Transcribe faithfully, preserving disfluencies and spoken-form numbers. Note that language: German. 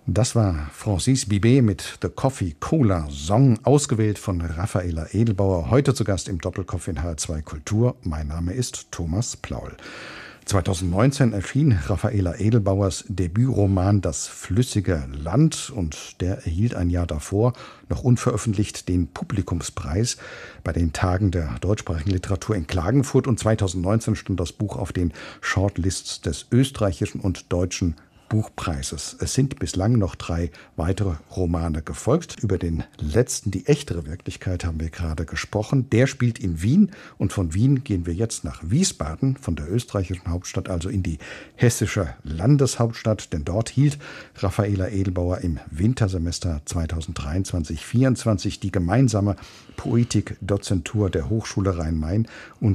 Das war Francis Bibet mit The Coffee Cola Song, ausgewählt von Raffaela Edelbauer. Heute zu Gast im Doppelkopf in H R zwei Kultur. Mein Name ist Thomas Plaul. zweitausendneunzehn erschien Raffaela Edelbauers Debütroman Das flüssige Land und der erhielt ein Jahr davor, noch unveröffentlicht, den Publikumspreis bei den Tagen der deutschsprachigen Literatur in Klagenfurt, und zweitausendneunzehn stand das Buch auf den Shortlists des österreichischen und deutschen Buchpreises. Es sind bislang noch drei weitere Romane gefolgt. Über den letzten, Die echtere Wirklichkeit, haben wir gerade gesprochen. Der spielt in Wien, und von Wien gehen wir jetzt nach Wiesbaden, von der österreichischen Hauptstadt also in die hessische Landeshauptstadt, denn dort hielt Raffaela Edelbauer im Wintersemester zweitausenddreiundzwanzig vierundzwanzig die gemeinsame Poetikdozentur der Hochschule Rhein-Main und